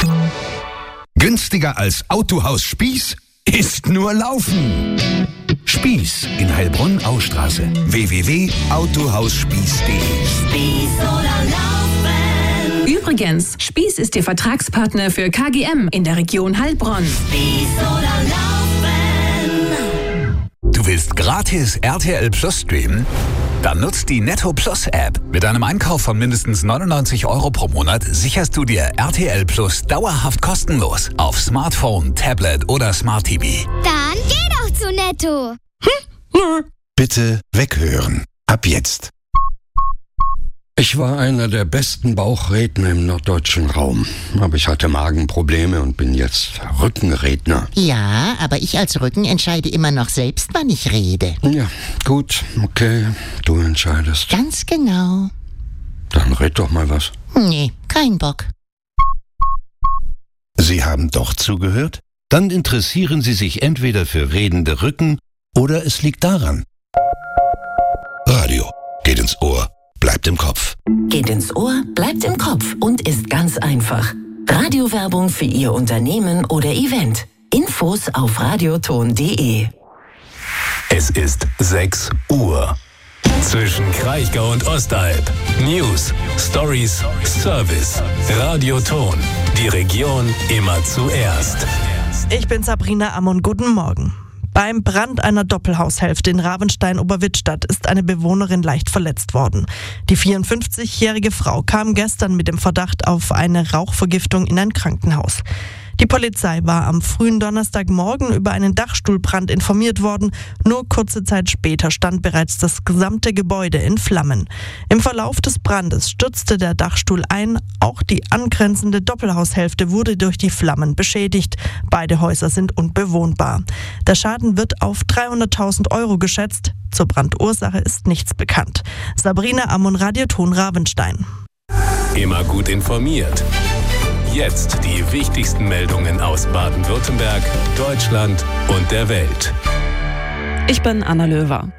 Günstiger als Autohaus Spieß ist nur Laufen. Spieß in Heilbronn-Austraße. www.autohausspieß.de. Spieß oder Laufen. Übrigens, Spieß ist Ihr Vertragspartner für KGM in der Region Heilbronn. Spieß oder Laufen. Du willst gratis RTL Plus streamen? Dann nutzt die Netto Plus App. Mit einem Einkauf von mindestens 99 € pro Monat sicherst du dir RTL Plus dauerhaft kostenlos auf Smartphone, Tablet oder Smart TV. Dann geh doch zu Netto. Bitte weghören. Ab jetzt. Ich war einer der besten Bauchredner im norddeutschen Raum. Aber ich hatte Magenprobleme und bin jetzt Rückenredner. Ja, aber ich als Rücken entscheide immer noch selbst, wann ich rede. Ja, gut, okay, du entscheidest. Ganz genau. Dann red doch mal was. Nee, kein Bock. Sie haben doch zugehört? Dann interessieren Sie sich entweder für redende Rücken oder es liegt daran. Radio geht ins Ohr, bleibt im Kopf. Geht ins Ohr, bleibt im Kopf und ist ganz einfach. Radiowerbung für Ihr Unternehmen oder Event. Infos auf radioton.de. Es ist 6 Uhr. Zwischen Kraichgau und Ostalb. News, Stories, Service. Radioton. Die Region immer zuerst. Ich bin Sabrina Ammon, guten Morgen. Beim Brand einer Doppelhaushälfte in Ravenstein-Oberwittstadt ist eine Bewohnerin leicht verletzt worden. Die 54-jährige Frau kam gestern mit dem Verdacht auf eine Rauchvergiftung in ein Krankenhaus. Die Polizei war am frühen Donnerstagmorgen über einen Dachstuhlbrand informiert worden. Nur kurze Zeit später stand bereits das gesamte Gebäude in Flammen. Im Verlauf des Brandes stürzte der Dachstuhl ein. Auch die angrenzende Doppelhaushälfte wurde durch die Flammen beschädigt. Beide Häuser sind unbewohnbar. Der Schaden wird auf 300.000 € geschätzt. Zur Brandursache ist nichts bekannt. Sabrina Ammon, Radioton Ravenstein. Immer gut informiert. Jetzt die wichtigsten Meldungen aus Baden-Württemberg, Deutschland und der Welt. Ich bin Anna Löwer.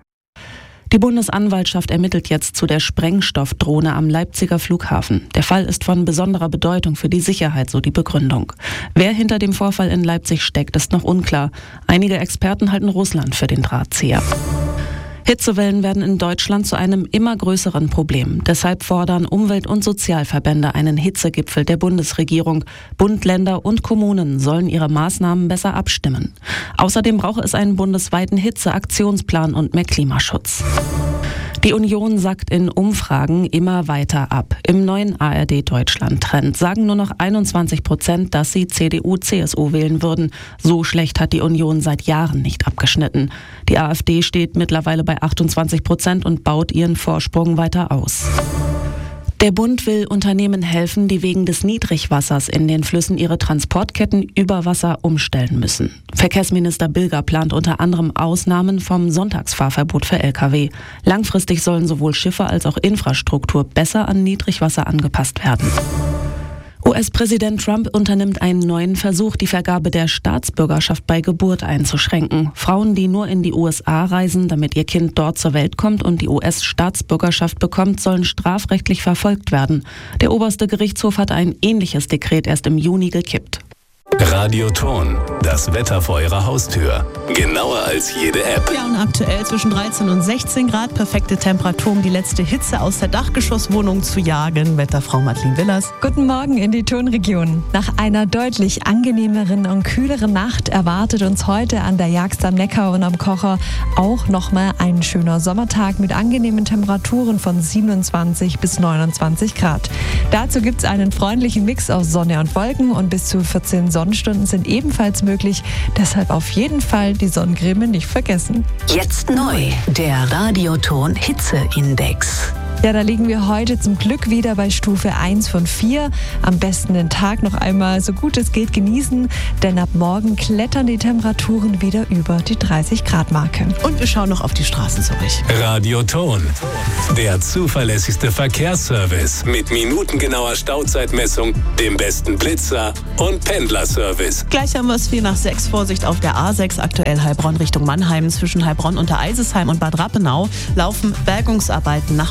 Die Bundesanwaltschaft ermittelt jetzt zu der Sprengstoffdrohne am Leipziger Flughafen. Der Fall ist von besonderer Bedeutung für die Sicherheit, so die Begründung. Wer hinter dem Vorfall in Leipzig steckt, ist noch unklar. Einige Experten halten Russland für den Drahtzieher. Hitzewellen werden in Deutschland zu einem immer größeren Problem. Deshalb fordern Umwelt- und Sozialverbände einen Hitzegipfel der Bundesregierung. Bund, Länder und Kommunen sollen ihre Maßnahmen besser abstimmen. Außerdem brauche es einen bundesweiten Hitzeaktionsplan und mehr Klimaschutz. Die Union sackt in Umfragen immer weiter ab. Im neuen ARD-Deutschland-Trend sagen nur noch 21%, dass sie CDU/CSU wählen würden. So schlecht hat die Union seit Jahren nicht abgeschnitten. Die AfD steht mittlerweile bei 28% und baut ihren Vorsprung weiter aus. Der Bund will Unternehmen helfen, die wegen des Niedrigwassers in den Flüssen ihre Transportketten über Wasser umstellen müssen. Verkehrsminister Bilger plant unter anderem Ausnahmen vom Sonntagsfahrverbot für Lkw. Langfristig sollen sowohl Schiffe als auch Infrastruktur besser an Niedrigwasser angepasst werden. US-Präsident Trump unternimmt einen neuen Versuch, die Vergabe der Staatsbürgerschaft bei Geburt einzuschränken. Frauen, die nur in die USA reisen, damit ihr Kind dort zur Welt kommt und die US-Staatsbürgerschaft bekommt, sollen strafrechtlich verfolgt werden. Der oberste Gerichtshof hat ein ähnliches Dekret erst im Juni gekippt. Radioton, das Wetter vor Ihrer Haustür. Genauer als jede App. Ja, und aktuell zwischen 13 und 16 Grad. Perfekte Temperatur, um die letzte Hitze aus der Dachgeschosswohnung zu jagen. Wetterfrau Madeleine Willers. Guten Morgen in die Tonregion. Nach einer deutlich angenehmeren und kühleren Nacht erwartet uns heute an der Jagst am Neckar und am Kocher auch nochmal ein schöner Sommertag mit angenehmen Temperaturen von 27 bis 29 Grad. Dazu gibt es einen freundlichen Mix aus Sonne und Wolken und bis zu 14 Sonnenstunden sind ebenfalls möglich. Deshalb auf jeden Fall die Sonnencreme nicht vergessen. Jetzt neu, der Radioton Hitzeindex. Ja, da liegen wir heute zum Glück wieder bei Stufe 1 von 4. Am besten den Tag noch einmal so gut es geht genießen, denn ab morgen klettern die Temperaturen wieder über die 30-Grad-Marke. Und wir schauen noch auf die Straßen zurück. Radioton, der zuverlässigste Verkehrsservice mit minutengenauer Stauzeitmessung, dem besten Blitzer und Pendlerservice. Gleich haben wir es 4:06. Vorsicht auf der A6, aktuell Heilbronn Richtung Mannheim. Zwischen Heilbronn unter Eisesheim und Bad Rappenau laufen Bergungsarbeiten nach dem Unfall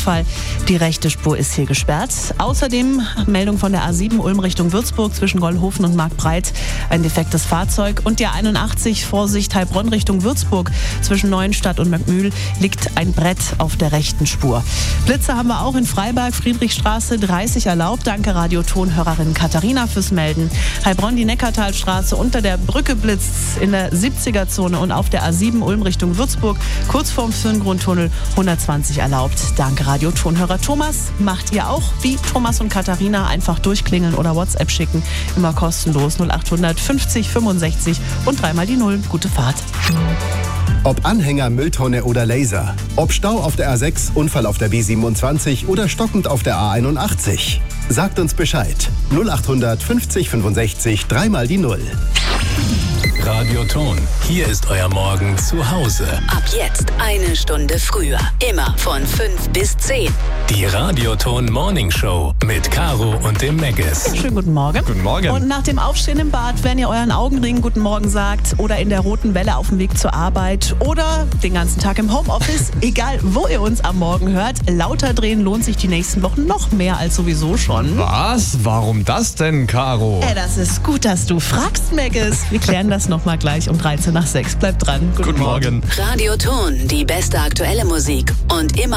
Unfall. Die rechte Spur ist hier gesperrt. Außerdem Meldung von der A7 Ulm Richtung Würzburg zwischen Gollhofen und Marktbreit. Ein defektes Fahrzeug. Und die 81 Vorsicht Heilbronn Richtung Würzburg zwischen Neuenstadt und Möckmühl liegt ein Brett auf der rechten Spur. Blitze haben wir auch in Freiberg, Friedrichstraße 30 erlaubt. Danke Radio-Tonhörerin Katharina fürs Melden. Heilbronn die Neckartalstraße unter der Brücke blitzt in der 70er-Zone und auf der A7 Ulm Richtung Würzburg kurz vorm Firngrundtunnel 120 erlaubt. Danke Radio-Tonhörer Thomas. Macht ihr auch wie Thomas und Katharina, einfach durchklingeln oder WhatsApp schicken. Immer kostenlos 0800 50 65 und 3 mal die 0. Gute Fahrt. Ob Anhänger, Mülltonne oder Laser. Ob Stau auf der A6, Unfall auf der B27 oder stockend auf der A81. Sagt uns Bescheid. 0800 50 65 3 mal die 0. Radioton. Hier ist euer Morgen zu Hause. Ab jetzt 1 Stunde früher. Immer von 5 bis 10. Die Radioton Morning Show mit Caro und dem Meggis. Schönen guten Morgen. Guten Morgen. Und nach dem Aufstehen im Bad, wenn ihr euren Augenring Guten Morgen sagt oder in der roten Welle auf dem Weg zur Arbeit oder den ganzen Tag im Homeoffice, egal wo ihr uns am Morgen hört, lauter drehen lohnt sich die nächsten Wochen noch mehr als sowieso schon. Was? Warum das denn, Caro? Das ist gut, dass du fragst, Meggis. Wir klären das noch mal gleich um 13 nach 6. Bleibt dran. Guten Morgen. Radioton, die beste aktuelle Musik und immer